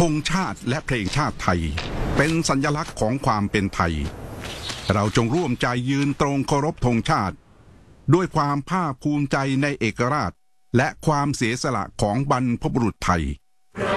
งชาติและเพลงชาติไทยเป็นสัญลักษณ์ของความเป็นไทยเราจงร่วมใจยืนตรงเคารพธงชาติด้วยความภาคภูมิใจในเอกราชและความเสียสละของบรรพบุรุษไทย